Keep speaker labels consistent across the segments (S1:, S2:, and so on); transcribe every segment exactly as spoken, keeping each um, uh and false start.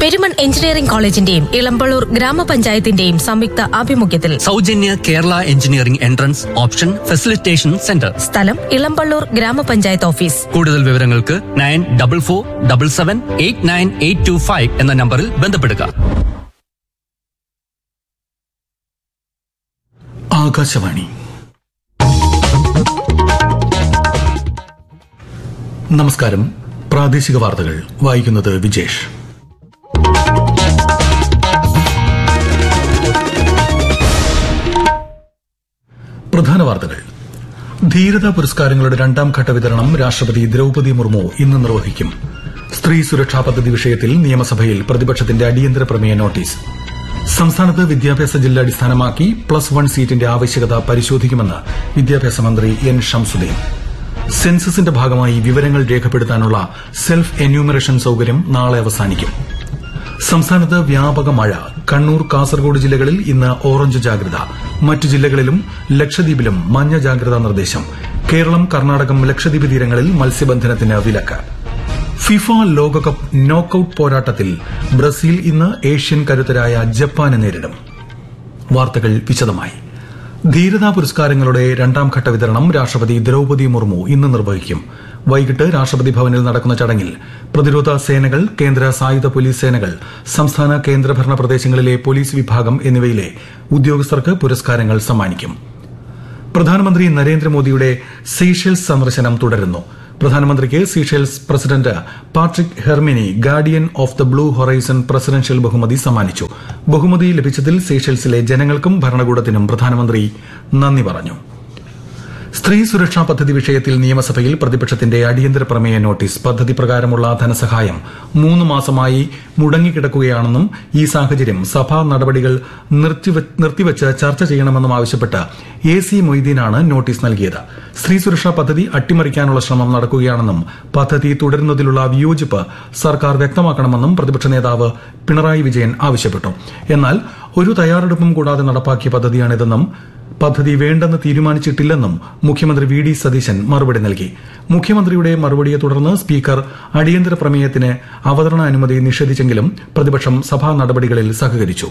S1: Perumon engineering കോളേജിന്റെയും Elampalloor ഗ്രാമപഞ്ചായത്തിന്റെയും സംയുക്ത ആഭിമുഖ്യത്തിൽ
S2: സൗജന്യ Kerala engineering entrance option facilitation centre.
S1: സ്ഥലം ഇളമ്പള്ളൂർ ഗ്രാമപഞ്ചായത്ത് ഓഫീസ്.
S2: കൂടുതൽ വിവരങ്ങൾക്ക് nine double four double seven eight nine eight to five എന്ന നമ്പറിൽ ബന്ധപ്പെടുക.
S3: ആകാശവാണി. നമസ്കാരം. പ്രാദേശിക വാർത്തകൾ വായിക്കുന്നത് വിജേഷ്. പ്രധാന വാർത്തകൾ. ധീരതാ പുരസ്കാരങ്ങളുടെ രണ്ടാം ഘട്ട വിതരണം രാഷ്ട്രപതി ദ്രൌപദി മുർമു ഇന്ന് നിർവഹിക്കും. സ്ത്രീ സുരക്ഷാ പദ്ധതി വിഷയത്തിൽ നിയമസഭയിൽ പ്രതിപക്ഷത്തിന്റെ അടിയന്തര പ്രമേയ നോട്ടീസ്. സംസ്ഥാനത്ത് വിദ്യാഭ്യാസ ജില്ല അടിസ്ഥാനമാക്കി പ്ലസ് വൺ സീറ്റിന്റെ ആവശ്യകത പരിശോധിക്കുമെന്ന് വിദ്യാഭ്യാസ മന്ത്രി എൻ ഷംസുദ്ദീൻ. സെൻസസിന്റെ ഭാഗമായി വിവരങ്ങൾ രേഖപ്പെടുത്താനുള്ള സെൽഫ് എന്യൂമറേഷൻ സൌകര്യം നാളെ അവസാനിക്കും. സംസ്ഥാനത്ത് വ്യാപക മഴ. കണ്ണൂർ, കാസർഗോഡ് ജില്ലകളിൽ ഇന്ന് ഓറഞ്ച് ജാഗ്രത. മറ്റു ജില്ലകളിലും ലക്ഷദ്വീപിലും മഞ്ഞ ജാഗ്രതാ നിർദ്ദേശം. കേരളം, കർണാടകം, ലക്ഷദ്വീപ് തീരങ്ങളിൽ മത്സ്യബന്ധനത്തിന് വിലക്ക്. ഫിഫ ലോകകപ്പ് നോക്കൌട്ട് പോരാട്ടത്തിൽ ബ്രസീൽ ഇന്ന് ഏഷ്യൻ കരുത്തരായ ജപ്പാനെ നേരിടും. വാർത്തകൾ വിശദമായി. ധീരതാ പുരസ്കാരങ്ങളുടെ രണ്ടാം ഘട്ട വിതരണം രാഷ്ട്രപതി ദ്രൌപദി മുർമു ഇന്ന് നിർവഹിക്കും. വൈകിട്ട് രാഷ്ട്രപതി ഭവനിൽ നടക്കുന്ന ചടങ്ങിൽ പ്രതിരോധ സേനകൾ, കേന്ദ്ര സായുധ പോലീസ് സേനകൾ, സംസ്ഥാന കേന്ദ്രഭരണ പ്രദേശങ്ങളിലെ പോലീസ് വിഭാഗം എന്നിവയിലെ ഉദ്യോഗസ്ഥർക്ക് പുരസ്കാരങ്ങൾ സമ്മാനിക്കും. പ്രധാനമന്ത്രി നരേന്ദ്രമോദിയുടെ സീഷെൽസ് സന്ദർശനം തുടരുന്നു. പ്രധാനമന്ത്രിക്ക് Seychelles president Patrick Herminie guardian of the blue horizon presidential ബഹുമതി സമ്മാനിച്ചു. ബഹുമതി ലഭിച്ചതിൽ സീഷെൽസിലെ ജനങ്ങൾക്കും ഭരണകൂടത്തിനും പ്രധാനമന്ത്രി നന്ദി പറഞ്ഞു. സ്ത്രീ സുരക്ഷാ പദ്ധതി വിഷയത്തിൽ നിയമസഭയിൽ പ്രതിപക്ഷത്തിന്റെ അടിയന്തര പ്രമേയ നോട്ടീസ്. പദ്ധതി പ്രകാരമുള്ള ധനസഹായം മൂന്ന് മാസമായി മുടങ്ങിക്കിടക്കുകയാണെന്നും ഈ സാഹചര്യം സഭാ നടപടികൾ നിർത്തിവച്ച് ചർച്ച ചെയ്യണമെന്നും ആവശ്യപ്പെട്ട് എ സി മൊയ്തീനാണ് നോട്ടീസ് നൽകിയത്. സ്ത്രീ സുരക്ഷാ പദ്ധതി അട്ടിമറിക്കാനുള്ള ശ്രമം നടക്കുകയാണെന്നും പദ്ധതി തുടരുന്നതിലുള്ള വിയോജിപ്പ് സർക്കാർ വ്യക്തമാക്കണമെന്നും പ്രതിപക്ഷ നേതാവ് പിണറായി വിജയൻ ആവശ്യപ്പെട്ടു. എന്നാൽ ഒരു തയ്യാറെടുപ്പും കൂടാതെ നടപ്പാക്കിയ പദ്ധതിയാണിതെന്നും പദ്ധതി വേണ്ടെന്ന് തീരുമാനിച്ചിട്ടില്ലെന്നും മുഖ്യമന്ത്രി വി ഡി സതീശൻ മറുപടി നൽകി. മുഖ്യമന്ത്രിയുടെ മറുപടിയെ തുടർന്ന് സ്പീക്കർ അടിയന്തര പ്രമേയത്തിന് അവതരണ അനുമതി നിഷേധിച്ചെങ്കിലും പ്രതിപക്ഷം സഭാ നടപടികളിൽ സഹകരിച്ചു.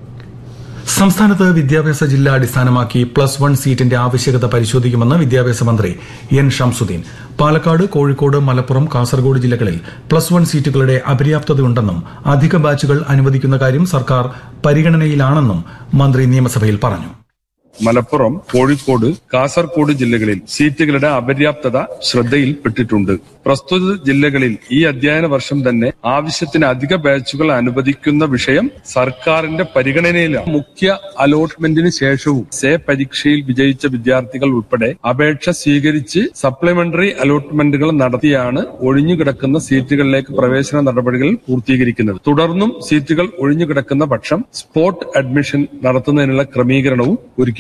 S3: സംസ്ഥാനത്ത് വിദ്യാഭ്യാസ ജില്ല അടിസ്ഥാനമാക്കി പ്ലസ് വൺ സീറ്റിന്റെ ആവശ്യകത പരിശോധിക്കുമെന്ന് വിദ്യാഭ്യാസ മന്ത്രി എൻ ഷംസുദ്ദീൻ. പാലക്കാട്, കോഴിക്കോട്, മലപ്പുറം, കാസർഗോഡ് ജില്ലകളിൽ പ്ലസ് വൺ സീറ്റുകളുടെ അപര്യാപ്തതയുണ്ടെന്നും അധിക ബാച്ചുകൾ അനുവദിക്കുന്ന കാര്യം സർക്കാർ പരിഗണനയിലാണെന്നും മന്ത്രി നിയമസഭയിൽ പറഞ്ഞു.
S4: മലപ്പുറം, കോഴിക്കോട്, കാസർഗോഡ് ജില്ലകളിൽ സീറ്റുകളുടെ അപര്യാപ്തത ശ്രദ്ധയിൽപ്പെട്ടിട്ടുണ്ട്. പ്രസ്തുത ജില്ലകളിൽ ഈ അധ്യയന വർഷം തന്നെ ആവശ്യത്തിന് അധിക ബാച്ചുകൾ അനുവദിക്കുന്ന വിഷയം സർക്കാരിന്റെ പരിഗണനയിലാണ്. മുഖ്യ അലോട്ട്മെന്റിന് ശേഷവും സേ പരീക്ഷയിൽ വിജയിച്ച വിദ്യാർത്ഥികൾ ഉൾപ്പെടെ അപേക്ഷ സ്വീകരിച്ച് സപ്ലിമെന്ററി അലോട്ട്മെന്റുകൾ നടത്തിയാണ് ഒഴിഞ്ഞുകിടക്കുന്ന സീറ്റുകളിലേക്ക് പ്രവേശന നടപടികൾ പൂർത്തീകരിക്കുന്നത്. തുടർന്നും സീറ്റുകൾ ഒഴിഞ്ഞുകിടക്കുന്ന പക്ഷം സ്പോട്ട് അഡ്മിഷൻ നടത്തുന്നതിനുള്ള ക്രമീകരണവും ഒരുക്കി.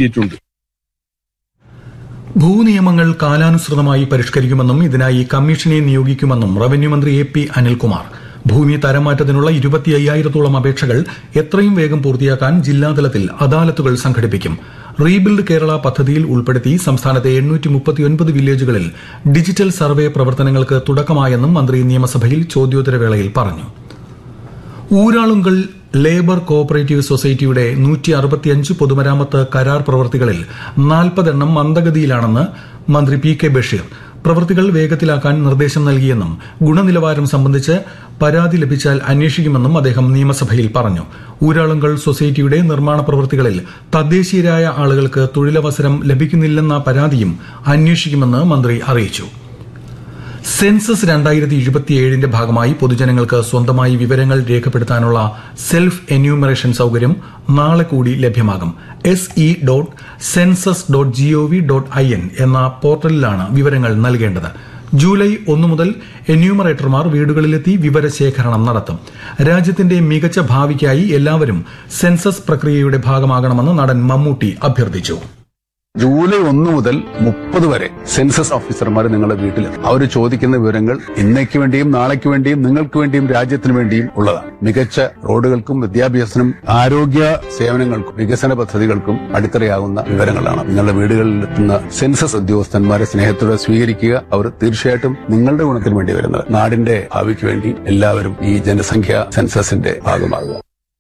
S3: ഭൂനിയമങ്ങൾ കാലാനുസൃതമായി പരിഷ്കരിക്കുമെന്നും ഇതിനായി കമ്മീഷനെ നിയോഗിക്കുമെന്നും റവന്യൂ മന്ത്രി എ പി അനിൽകുമാർ. ഭൂമി തരംമാറ്റത്തിനുള്ള ഇരുപത്തി അയ്യായിരത്തോളം അപേക്ഷകൾ എത്രയും വേഗം പൂർത്തിയാക്കാൻ ജില്ലാതലത്തിൽ അദാലത്തുകൾ സംഘടിപ്പിക്കും. റീബിൽഡ് കേരള പദ്ധതിയിൽ ഉൾപ്പെടുത്തി സംസ്ഥാനത്തെ എണ്ണൂറ്റി മുപ്പത്തിയൊൻപത് വില്ലേജുകളിൽ ഡിജിറ്റൽ സർവേ പ്രവർത്തനങ്ങൾക്ക് തുടക്കമായെന്നും മന്ത്രി നിയമസഭയിൽ ചോദ്യോത്തരവേളയിൽ പറഞ്ഞു. ഊരാളുങ്കൽ ലേബർ കോഓപ്പറേറ്റീവ് സൊസൈറ്റിയുടെ നൂറ്റി അറുപത്തിയഞ്ച് പൊതുമരാമത്ത് കരാർ പ്രവൃത്തികളിൽ നാൽപ്പതെണ്ണം മന്ദഗതിയിലാണെന്ന് മന്ത്രി പി കെ ബഷീർ. പ്രവൃത്തികൾ വേഗത്തിലാക്കാൻ നിർദ്ദേശം നൽകിയെന്നും ഗുണനിലവാരം സംബന്ധിച്ച് പരാതി ലഭിച്ചാൽ അന്വേഷിക്കുമെന്നും അദ്ദേഹം നിയമസഭയിൽ പറഞ്ഞു. ഊരാളുങ്കൽ സൊസൈറ്റിയുടെ നിർമ്മാണ പ്രവൃത്തികളിൽ തദ്ദേശീയരായ ആളുകൾക്ക് തൊഴിലവസരം ലഭിക്കുന്നില്ലെന്ന പരാതിയും അന്വേഷിക്കുമെന്ന് മന്ത്രി അറിയിച്ചു. സെൻസസ് രണ്ടായിരത്തി ഇരുപത്തിയേഴിന്റെ ഭാഗമായി പൊതുജനങ്ങൾക്ക് സ്വന്തമായി വിവരങ്ങൾ രേഖപ്പെടുത്താനുള്ള സെൽഫ് എന്യൂമറേഷൻ സൌകര്യം നാളെ കൂടി ലഭ്യമാകും. S E dot census dot G O V dot I N എന്ന പോർട്ടലിലാണ് വിവരങ്ങൾ നൽകേണ്ടത്. ജൂലൈ ഒന്ന് മുതൽ എന്യൂമറേറ്റർമാർ വീടുകളിലെത്തി വിവരശേഖരണം നടത്തും. രാജ്യത്തിന്റെ മികച്ച ഭാവിക്കായി എല്ലാവരും സെൻസസ് പ്രക്രിയയുടെ ഭാഗമാകണമെന്ന് നടൻ മമ്മൂട്ടി അഭ്യർത്ഥിച്ചു.
S5: ജൂലൈ ഒന്ന് മുതൽ മുപ്പത് വരെ സെൻസസ് ഓഫീസർമാർ നിങ്ങളുടെ വീട്ടിലെത്തും. അവർ ചോദിക്കുന്ന വിവരങ്ങൾ ഇന്നേക്ക് വേണ്ടിയും നാളേക്ക് വേണ്ടിയും നിങ്ങൾക്ക് വേണ്ടിയും രാജ്യത്തിന് വേണ്ടിയും ഉള്ളതാണ്. മികച്ച റോഡുകൾക്കും വിദ്യാഭ്യാസത്തിനും ആരോഗ്യ സേവനങ്ങൾക്കും വികസന പദ്ധതികൾക്കും അടിത്തറയാകുന്ന വിവരങ്ങളാണ്. നിങ്ങളുടെ വീടുകളിലെത്തുന്ന സെൻസസ് ഉദ്യോഗസ്ഥന്മാരെ സ്നേഹത്തോടെ സ്വീകരിക്കുക. അവർ തീർച്ചയായിട്ടും നിങ്ങളുടെ ഗുണത്തിന് വേണ്ടി വരുന്നത്. നാടിന്റെ ഭാവിക്ക് വേണ്ടി എല്ലാവരും ഈ ജനസംഖ്യാ സെൻസസിന്റെ ഭാഗമാകുക.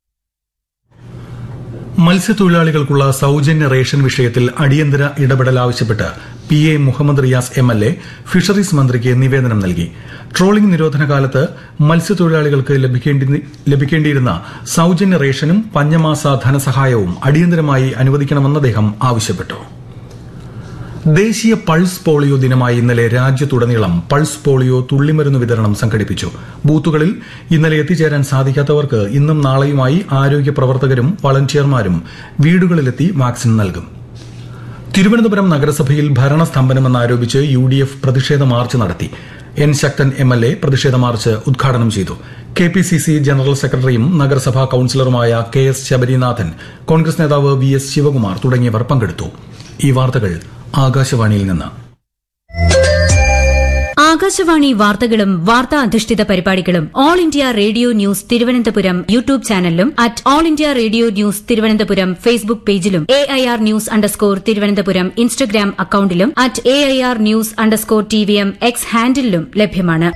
S3: മത്സ്യത്തൊഴിലാളികൾക്കുള്ള സൌജന്യ റേഷൻ വിഷയത്തിൽ അടിയന്തര ഇടപെടൽ ആവശ്യപ്പെട്ട് P A Muhammad Riyas M L A fisheries മന്ത്രിക്ക് നിവേദനം നൽകി. ട്രോളിംഗ് നിരോധന കാലത്ത് മത്സ്യത്തൊഴിലാളികൾക്ക് ലഭിക്കേണ്ടിയിരുന്ന സൌജന്യ റേഷനും പഞ്ഞമാസ ധനസഹായവും അടിയന്തരമായി അനുവദിക്കണമെന്ന് അദ്ദേഹം ആവശ്യപ്പെട്ടു. ദേശീയ പൾസ് പോളിയോ ദിനമായി ഇന്നലെ രാജ്യത്തുടനീളം പൾസ് പോളിയോ തുള്ളിമരുന്ന് വിതരണം സംഘടിപ്പിച്ചു. ബൂത്തുകളിൽ ഇന്നലെ എത്തിച്ചേരാൻ സാധിക്കാത്തവർക്ക് ഇന്നും നാളെയുമായി ആരോഗ്യ പ്രവർത്തകരും വളണ്ടിയർമാരും വീടുകളിലെത്തി വാക്സിൻ നൽകും. തിരുവനന്തപുരം നഗരസഭയിൽ ഭരണസ്തംഭനമെന്നാരോപിച്ച് യു ഡി എഫ് പ്രതിഷേധ മാർച്ച് നടത്തി. N Sakthan M L A പ്രതിഷേധ മാർച്ച് ഉദ്ഘാടനം ചെയ്തു. K P C C general സെക്രട്ടറിയും നഗരസഭാ കൌൺസിലറുമായ കെ എസ് ശബരിനാഥൻ, കോൺഗ്രസ് നേതാവ് വി എസ് ശിവകുമാർ തുടങ്ങിയവർ പങ്കെടുത്തു. ഈ വാർത്തകൾ ആകാശവാണിയിൽ നിന്ന്.
S6: ആകാശവാണി വാർത്തകളും വാർത്താ അധിഷ്ഠിത പരിപാടികളും all India radio news Thiruvananthapuram YouTube ചാനലിലും at all India radio news Thiruvananthapuram Facebook പേജിലും A I R news underscore Thiruvananthapuram Instagram അക്കൌണ്ടിലും at A I R news underscore T V M X ഹാൻഡിലും ലഭ്യമാണ്.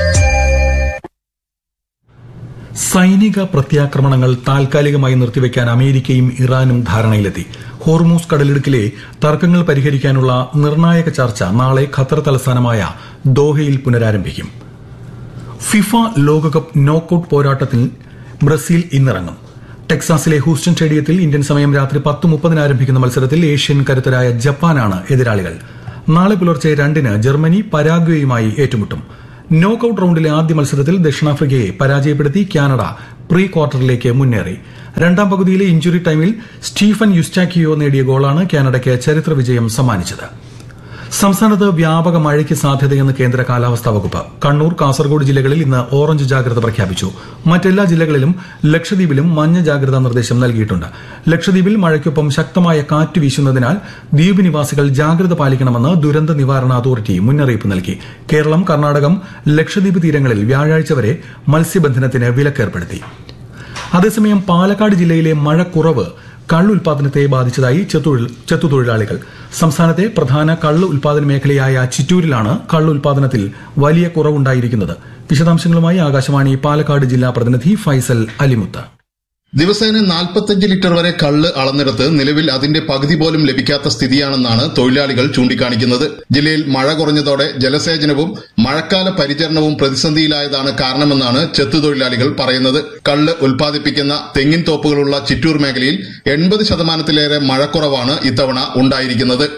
S3: സൈനിക പ്രത്യാക്രമണങ്ങൾ താൽക്കാലികമായി നിർത്തിവെക്കാൻ അമേരിക്കയും ഇറാനും ധാരണയിലെത്തി. ഹോർമൂസ് കടലിടുക്കിലെ തർക്കങ്ങൾ പരിഹരിക്കാനുള്ള നിർണായക ചർച്ച നാളെ ഖത്തർ തലസ്ഥാനമായ ദോഹയിൽ പുനരാരംഭിക്കും. ഫിഫ ലോകകപ്പ് നോക്കൌട്ട് പോരാട്ടത്തിൽ ബ്രസീൽ ഇന്നിറങ്ങും. ടെക്സാസിലെ ഹൂസ്റ്റൺ സ്റ്റേഡിയത്തിൽ ഇന്ത്യൻ സമയം രാത്രി പത്ത് മുപ്പതിന് ആരംഭിക്കുന്ന മത്സരത്തിൽ ഏഷ്യൻ കരുത്തരായ ജപ്പാനാണ് എതിരാളികൾ. നാളെ പുലർച്ചെ രണ്ടിന് ജർമ്മനി പരാഗ്വേയുമായി ഏറ്റുമുട്ടും. നോക്കൌട്ട് റൌണ്ടിലെ ആദ്യ മത്സരത്തിൽ ദക്ഷിണാഫ്രിക്കയെ പരാജയപ്പെടുത്തി കാനഡ പ്രീ ക്വാർട്ടറിലേക്ക് മുന്നേറി. രണ്ടാം പകുതിയിലെ ഇഞ്ചുറി ടൈമിൽ സ്റ്റീഫൻ യുസ്റ്റാക്കിയോ നേടിയ ഗോളാണ് കാനഡയ്ക്ക് ചരിത്ര വിജയം സമ്മാനിച്ചത്. സംസ്ഥാനത്ത് വ്യാപക മഴയ്ക്ക് സാധ്യതയെന്ന് കേന്ദ്ര കാലാവസ്ഥാ വകുപ്പ്. കണ്ണൂർ, കാസർഗോഡ് ജില്ലകളിൽ ഇന്ന് ഓറഞ്ച് ജാഗ്രത പ്രഖ്യാപിച്ചു. മറ്റെല്ലാ ജില്ലകളിലും ലക്ഷദ്വീപിലും മഞ്ഞ ജാഗ്രതാ നിർദ്ദേശം നൽകിയിട്ടുണ്ട്. ലക്ഷദ്വീപിൽ മഴയ്ക്കൊപ്പം ശക്തമായ കാറ്റ് വീശുന്നതിനാൽ ദ്വീപ് നിവാസികൾ ജാഗ്രത പാലിക്കണമെന്ന് ദുരന്ത നിവാരണ അതോറിറ്റി മുന്നറിയിപ്പ് നൽകി. കേരളം, കർണാടകം, ലക്ഷദ്വീപ് തീരങ്ങളിൽ വ്യാഴാഴ്ച വരെ മത്സ്യബന്ധനത്തിന് വിലക്കേർപ്പെടുത്തി. അതേസമയം പാലക്കാട് ജില്ലയിലെ മഴക്കുറവ് കള്ള് ഉൽപാദനത്തെ ബാധിച്ചതായി ചെത്തുതൊഴിലാളികൾ. സംസ്ഥാനത്തെ പ്രധാന കള്ള് ഉൽപാദന മേഖലയായ ചിറ്റൂരിലാണ് കള്ള് ഉൽപാദനത്തിൽ വലിയ കുറവുണ്ടായിരിക്കുന്നത്. വിശദാംശങ്ങളുമായി ആകാശവാണി പാലക്കാട് ജില്ലാ പ്രതിനിധി ഫൈസൽ അലിമുത്ത്.
S7: ദിവസേന നാൽപ്പത്തഞ്ച് ലിറ്റർ വരെ കള്ള് അളന്നെടുത്ത് നിലവിൽ അതിന്റെ പകുതി പോലും ലഭിക്കാത്ത സ്ഥിതിയാണെന്നാണ് തൊഴിലാളികൾ ചൂണ്ടിക്കാണിക്കുന്നത്. ജില്ലയിൽ മഴ കുറഞ്ഞതോടെ ജലസേചനവും മഴക്കാല പരിചരണവും പ്രതിസന്ധിയിലായതാണ് കാരണമെന്നാണ് ചെത്തുതൊഴിലാളികൾ പറയുന്നത്. കള്ള് ഉൽപ്പാദിപ്പിക്കുന്ന തെങ്ങിൻ തോപ്പുകളുള്ള ചിറ്റൂർ മേഖലയിൽ എൺപത് ശതമാനത്തിലേറെ മഴക്കുറവാണ് ഇത്തവണ ഉണ്ടായിരിക്കുന്നത്.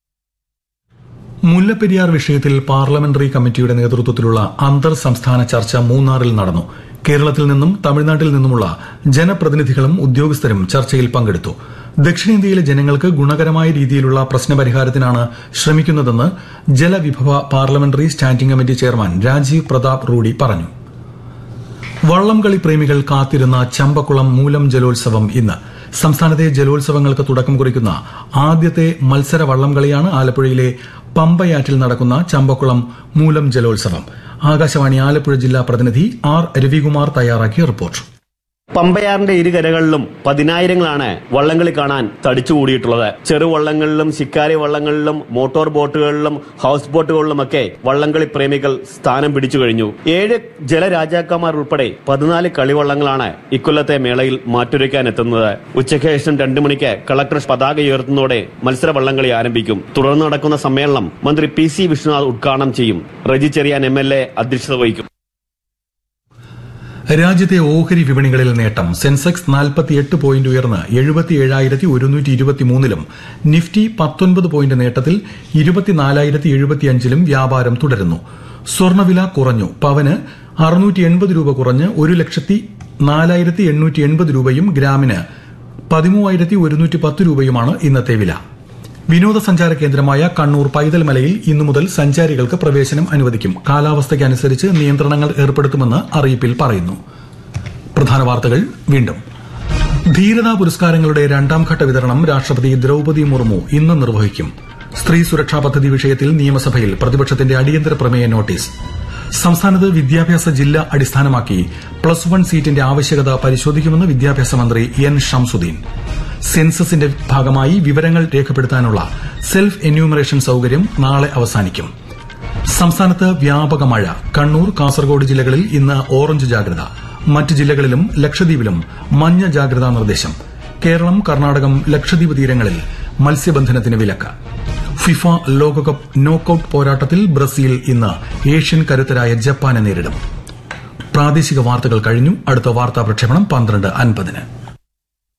S3: മുല്ലപ്പെരിയാർ വിഷയത്തിൽ പാർലമെന്ററി കമ്മിറ്റിയുടെ നേതൃത്വത്തിലുള്ള അന്തർ സംസ്ഥാന ചർച്ച മൂന്നാറിൽ നടന്നു. കേരളത്തിൽ നിന്നും തമിഴ്നാട്ടിൽ നിന്നുമുള്ള ജനപ്രതിനിധികളും ഉദ്യോഗസ്ഥരും ചർച്ചയിൽ പങ്കെടുത്തു. ദക്ഷിണേന്ത്യയിലെ ജനങ്ങൾക്ക് ഗുണകരമായ രീതിയിലുള്ള പ്രശ്നപരിഹാരത്തിനാണ് ശ്രമിക്കുന്നതെന്ന് ജലവിഭവ parliamentary standing committee chairman Rajeev Pratap Rudy പറഞ്ഞു. വള്ളംകളി പ്രേമികൾ കാത്തിരുന്ന ചമ്പക്കുളം മൂലം ജലോത്സവം ഇന്ന്. സംസ്ഥാനത്തെ ജലോത്സവങ്ങൾക്ക് തുടക്കം കുറിക്കുന്ന ആദ്യത്തെ മത്സര വള്ളംകളിയാണ് ആലപ്പുഴയിലെ പമ്പയാറ്റിൽ നടക്കുന്ന ചമ്പക്കുളം മൂലം ജലോത്സവം. ആകാശവാണി ആലപ്പുഴ ജില്ലാ പ്രതിനിധി ആർ രവികുമാർ തയ്യാറാക്കിയ റിപ്പോർട്ട്.
S8: പമ്പയാറിന്റെ ഇരുകരകളിലും പതിനായിരങ്ങളാണ് വള്ളംകളി കാണാൻ തടിച്ചുകൂടിയിട്ടുള്ളത്. ചെറുവള്ളങ്ങളിലും ശിക്കാരി വള്ളങ്ങളിലും മോട്ടോർ ബോട്ടുകളിലും ഹൌസ് ബോട്ടുകളിലുമൊക്കെ വള്ളംകളി പ്രേമികൾ സ്ഥാനം പിടിച്ചു കഴിഞ്ഞു. ഏഴ് ജലരാജാക്കന്മാർ ഉൾപ്പെടെ പതിനാല് കളിവള്ളങ്ങളാണ് ഇക്കൊല്ലത്തെ മേളയിൽ മാറ്റുരയ്ക്കാൻ എത്തുന്നത്. ഉച്ചയ്ക്ക് ശേഷം രണ്ടു മണിക്ക് കളക്ടർ പതാക ഉയർത്തുന്നതോടെ മത്സര വള്ളംകളി ആരംഭിക്കും. തുടർന്ന് നടക്കുന്ന സമ്മേളനം മന്ത്രി പി സി വിഷ്ണുനാഥ് ഉദ്ഘാടനം ചെയ്യും. Reji Cherian M L A അധ്യക്ഷത വഹിക്കും.
S3: രാജ്യത്തെ ഓഹരി വിപണികളിൽ നേട്ടം. സെൻസെക്സ് നാൽപ്പത്തിയെട്ട് പോയിന്റ് ഉയർന്ന് എഴുപത്തിയേഴായിരത്തി ഒരുന്നൂറ്റി ഇരുപത്തിമൂന്നിലും നിഫ്റ്റി പത്തൊൻപത് പോയിന്റ് നേട്ടത്തിൽ ഇരുപത്തിനാലായിരത്തി എഴുപത്തിയഞ്ചിലും വ്യാപാരം തുടരുന്നു. സ്വർണ്ണവില കുറഞ്ഞു. പവന് അറുന്നൂറ്റി എൺപത് രൂപ കുറഞ്ഞ് ഒരു ലക്ഷത്തി നാലായിരത്തി എണ്ണൂറ്റി എൺപത് രൂപയും ഗ്രാമിന് പതിമൂവായിരത്തി ഒരുന്നൂറ്റി പത്ത് രൂപയുമാണ് ഇന്നത്തെ വില. വിനോദസഞ്ചാര കേന്ദ്രമായ കണ്ണൂർ പൈതൽ മലയിൽ ഇന്നു മുതൽ സഞ്ചാരികൾക്ക് പ്രവേശനം അനുവദിക്കും. കാലാവസ്ഥയ്ക്കനുസരിച്ച് നിയന്ത്രണങ്ങൾ ഏർപ്പെടുത്തുമെന്ന് അറിയിപ്പിൽ പറയുന്നു. പ്രധാന വാർത്തകൾ വീണ്ടും. ധീരതാ പുരസ്കാരങ്ങളുടെ രണ്ടാംഘട്ട വിതരണം രാഷ്ട്രപതി ദ്രൌപദി മുർമു ഇന്ന് നിർവഹിക്കും. സ്ത്രീ സുരക്ഷാ പദ്ധതി വിഷയത്തിൽ നിയമസഭയിൽ പ്രതിപക്ഷത്തിന്റെ അടിയന്തര പ്രമേയ നോട്ടീസ്. സംസ്ഥാനത്ത് വിദ്യാഭ്യാസ ജില്ല അടിസ്ഥാനമാക്കി പ്ലസ് വൺ സീറ്റിന്റെ ആവശ്യകത പരിശോധിക്കുമെന്ന് വിദ്യാഭ്യാസ മന്ത്രി എൻ ഷംസുദ്ദീൻ. സെൻസസിന്റെ ഭാഗമായി വിവരങ്ങൾ രേഖപ്പെടുത്താനുള്ള സെൽഫ് എന്യൂമറേഷൻ സൌകര്യം നാളെ അവസാനിക്കും. സംസ്ഥാനത്ത് വ്യാപക മഴ. കണ്ണൂർ, കാസർഗോഡ് ജില്ലകളിൽ ഇന്ന് ഓറഞ്ച് ജാഗ്രത. മറ്റ് ജില്ലകളിലും ലക്ഷദ്വീപിലും മഞ്ഞ ജാഗ്രതാ നിർദ്ദേശം. കേരളം, കർണാടകം, ലക്ഷദ്വീപ് തീരങ്ങളിൽ മത്സ്യബന്ധനത്തിന് വിലക്ക്. ഫിഫ ലോകകപ്പ് നോക്കൌട്ട് പോരാട്ടത്തിൽ ബ്രസീൽ ഇന്ന് ഏഷ്യൻ കരുത്തരായ ജപ്പാനെ നേരിടും. പ്രാദേശിക വാർത്തകൾ കഴിഞ്ഞു. അടുത്ത വാർത്താ പ്രക്ഷേപണം പന്ത്രണ്ട് അൻപതിന്.